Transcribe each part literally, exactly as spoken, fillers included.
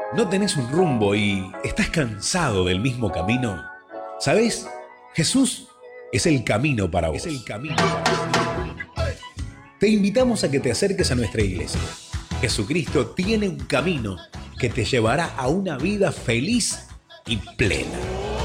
¿No tenés un rumbo y estás cansado del mismo camino? ¿Sabés? Jesús es el camino para vos. Es el camino para vos. Te invitamos a que te acerques a nuestra iglesia. Jesucristo tiene un camino que te llevará a una vida feliz y plena.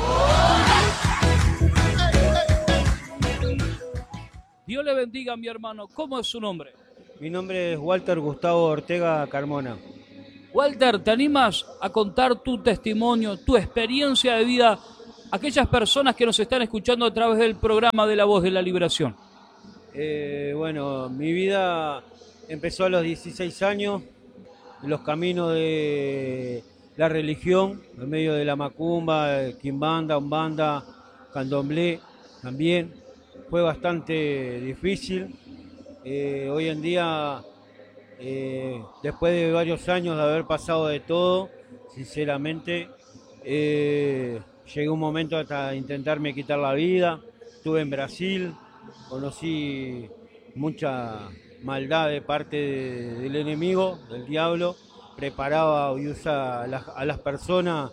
Dios le bendiga, mi hermano. ¿Cómo es su nombre? Mi nombre es Walter Gustavo Ortega Carmona. Walter, ¿te animas a contar tu testimonio, tu experiencia de vida a aquellas personas que nos están escuchando a través del programa de La Voz de la Liberación? Eh, bueno, mi vida empezó a los dieciséis años, en los caminos de la religión, en medio de la macumba, quimbanda, umbanda, candomblé también. Fue bastante difícil. Eh, hoy en día, eh, después de varios años de haber pasado de todo, sinceramente, eh, llegué un momento hasta intentarme quitar la vida. Estuve en Brasil, conocí mucha maldad de parte de, del enemigo, del diablo. Preparaba y usa a las, a las personas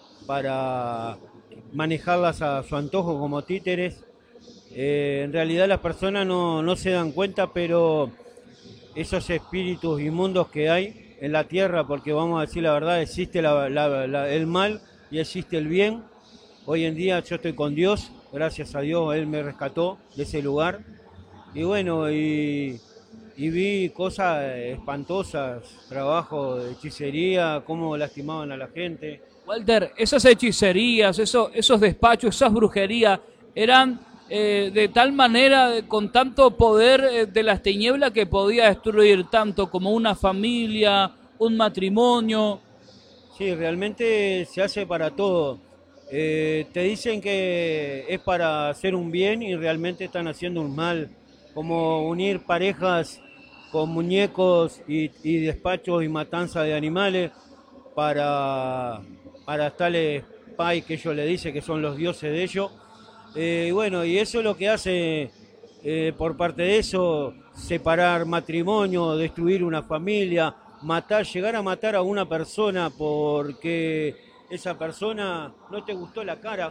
para manejarlas a su antojo como títeres. Eh, en realidad las personas no, no se dan cuenta, pero esos espíritus inmundos que hay en la tierra, porque vamos a decir la verdad, existe la, la, la, el mal y existe el bien. Hoy en día yo estoy con Dios, gracias a Dios, Él me rescató de ese lugar. Y bueno, y, y vi cosas espantosas, trabajo de hechicería, cómo lastimaban a la gente. Walter, esas hechicerías, eso, esos despachos, esas brujerías, eran eh, de tal manera, con tanto poder eh, de las tinieblas que podía destruir tanto como una familia, un matrimonio. Sí, realmente se hace para todo. Eh, te dicen que es para hacer un bien y realmente están haciendo un mal, como unir parejas con muñecos y, y despachos y matanza de animales para, para tales pais que ellos le dicen que son los dioses de ellos. Eh, bueno, y eso es lo que hace, eh, por parte de eso, separar matrimonio, destruir una familia, matar, llegar a matar a una persona porque esa persona no te gustó la cara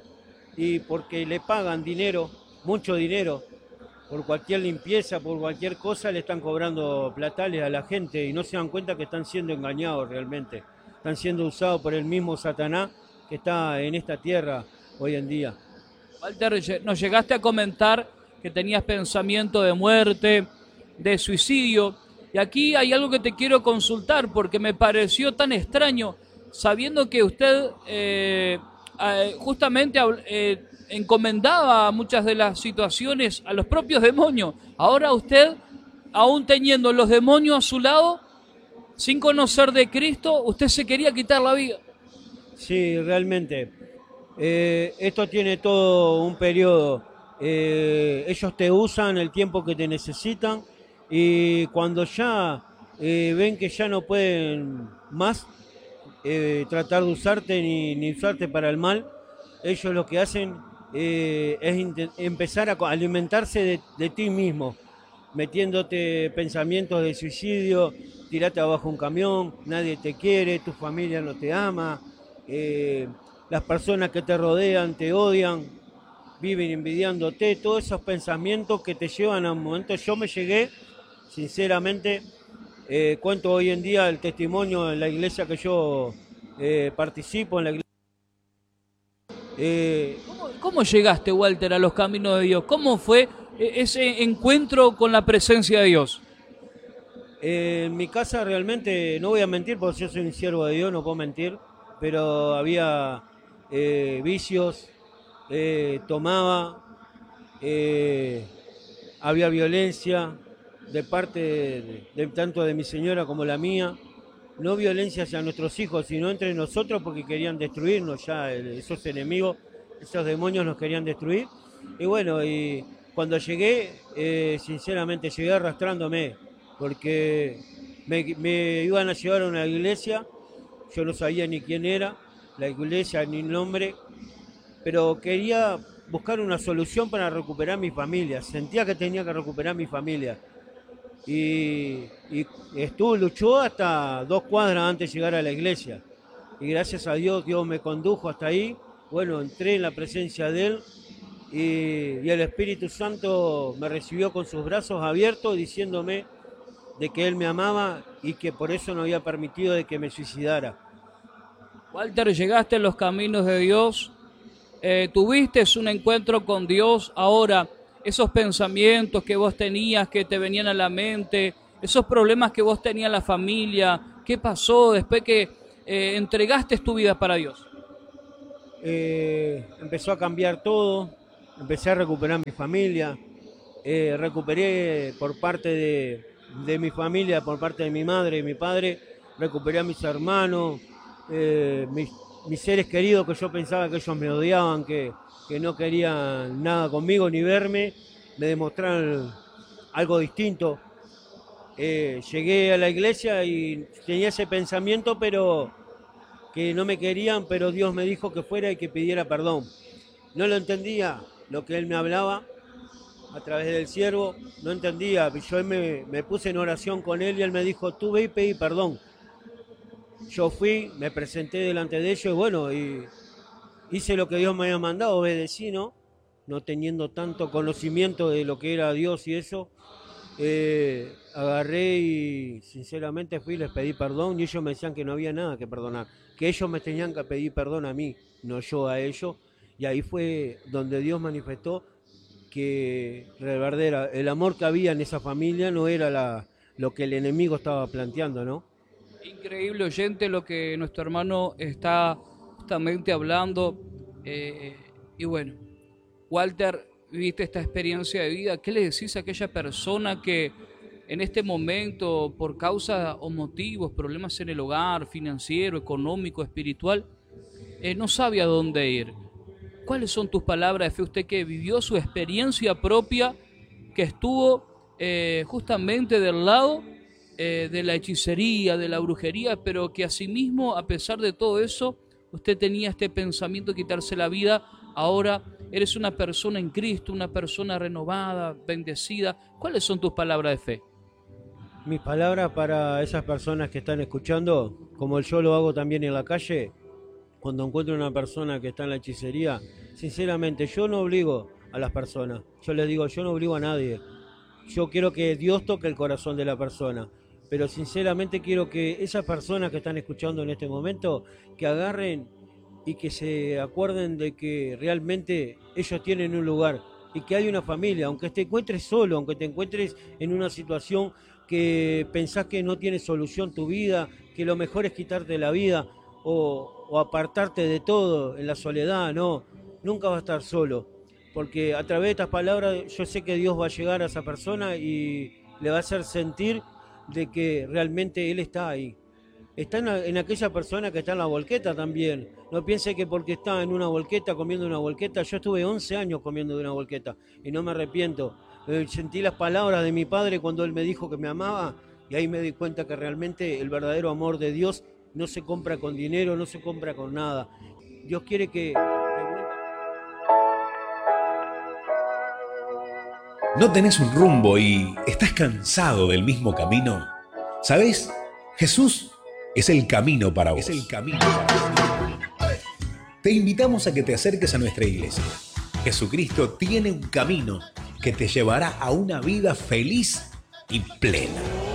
y porque le pagan dinero, mucho dinero, por cualquier limpieza, por cualquier cosa le están cobrando platales a la gente y no se dan cuenta que están siendo engañados realmente, están siendo usados por el mismo Satanás que está en esta tierra hoy en día. Walter, nos llegaste a comentar que tenías pensamiento de muerte, de suicidio, y aquí hay algo que te quiero consultar porque me pareció tan extraño, sabiendo que usted eh, eh, justamente eh, encomendaba muchas de las situaciones a los propios demonios. Ahora usted, aún teniendo los demonios a su lado, sin conocer de Cristo, usted se quería quitar la vida. Sí, realmente. Eh, esto tiene todo un periodo. Eh, ellos te usan el tiempo que te necesitan y cuando ya eh, ven que ya no pueden más eh, tratar de usarte ni, ni usarte para el mal, ellos lo que hacen eh, es empezar a alimentarse de, de ti mismo, metiéndote pensamientos de suicidio, tirate abajo un camión, nadie te quiere, tu familia no te ama. Eh, las personas que te rodean te odian, viven envidiándote, todos esos pensamientos que te llevan a un momento. Yo me llegué, sinceramente, eh, cuento hoy en día el testimonio en la iglesia que yo eh, participo, en la iglesia. Eh, ¿Cómo, ¿Cómo llegaste, Walter, a los caminos de Dios? ¿Cómo fue ese encuentro con la presencia de Dios? Eh, en mi casa realmente, no voy a mentir porque yo soy un siervo de Dios, no puedo mentir, pero había eh, vicios, eh, tomaba, eh, había violencia de parte de, de tanto de mi señora como la mía, no violencia hacia nuestros hijos, sino entre nosotros porque querían destruirnos ya, esos enemigos, esos demonios nos querían destruir. Y bueno, y cuando llegué, eh, sinceramente llegué arrastrándome, porque me, me iban a llevar a una iglesia, yo no sabía ni quién era, la iglesia ni el nombre, pero quería buscar una solución para recuperar mi familia, sentía que tenía que recuperar mi familia. y, y estuvo, luchó hasta dos cuadras antes de llegar a la iglesia. Y gracias a Dios, Dios me condujo hasta ahí. Bueno, entré en la presencia de Él y, y el Espíritu Santo me recibió con sus brazos abiertos diciéndome de que Él me amaba y que por eso no había permitido de que me suicidara. Walter, llegaste a los caminos de Dios, eh, tuviste un encuentro con Dios. Ahora, esos pensamientos que vos tenías, que te venían a la mente, esos problemas que vos tenías en la familia, ¿qué pasó después que eh, entregaste tu vida para Dios? Eh, empezó a cambiar todo, empecé a recuperar mi familia, eh, recuperé por parte de, de mi familia, por parte de mi madre y mi padre, recuperé a mis hermanos, eh, mis, mis seres queridos que yo pensaba que ellos me odiaban, que, que no querían nada conmigo ni verme, me demostraron algo distinto. Eh, llegué a la iglesia y tenía ese pensamiento, pero que no me querían, pero Dios me dijo que fuera y que pidiera perdón. No lo entendía lo que Él me hablaba a través del siervo, no entendía. Yo me, me puse en oración con Él y Él me dijo, tú ve y pedí perdón. Yo fui, me presenté delante de ellos y bueno, y hice lo que Dios me había mandado, obedecí, ¿no? No teniendo tanto conocimiento de lo que era Dios y eso. Eh, agarré y sinceramente fui y les pedí perdón y ellos me decían que no había nada que perdonar, que ellos me tenían que pedir perdón a mí, no yo a ellos, y ahí fue donde Dios manifestó que de verdad el amor que había en esa familia no era la, lo que el enemigo estaba planteando, ¿no? Increíble, oyente, lo que nuestro hermano está justamente hablando. Eh, y bueno, Walter, viviste esta experiencia de vida. ¿Qué le decís a aquella persona que en este momento, por causa o motivos, problemas en el hogar, financiero, económico, espiritual, eh, no sabe a dónde ir? ¿Cuáles son tus palabras de fe? Usted que vivió su experiencia propia, que estuvo eh, justamente del lado eh, de la hechicería, de la brujería, pero que asimismo, a pesar de todo eso, usted tenía este pensamiento de quitarse la vida. Ahora eres una persona en Cristo, una persona renovada, bendecida. ¿Cuáles son tus palabras de fe? Mis palabras para esas personas que están escuchando, como yo lo hago también en la calle, cuando encuentro una persona que está en la hechicería, sinceramente yo no obligo a las personas, yo les digo, yo no obligo a nadie. Yo quiero que Dios toque el corazón de la persona, pero sinceramente quiero que esas personas que están escuchando en este momento, que agarren y que se acuerden de que realmente ellos tienen un lugar y que hay una familia, aunque te encuentres solo, aunque te encuentres en una situación que pensás que no tiene solución tu vida, que lo mejor es quitarte la vida o, o apartarte de todo en la soledad, no, nunca vas a estar solo, porque a través de estas palabras yo sé que Dios va a llegar a esa persona y le va a hacer sentir de que realmente Él está ahí. Está en, en aquella persona que está en la volqueta también. No piense que porque está en una volqueta, comiendo una volqueta. Yo estuve once años comiendo de una volqueta y no me arrepiento. Eh, sentí las palabras de mi padre cuando él me dijo que me amaba y ahí me di cuenta que realmente el verdadero amor de Dios no se compra con dinero, no se compra con nada. Dios quiere que... ¿No tenés un rumbo y estás cansado del mismo camino? ¿Sabés? Jesús es el camino para vos. Es el camino para vos. Te invitamos a que te acerques a nuestra iglesia. Jesucristo tiene un camino que te llevará a una vida feliz y plena.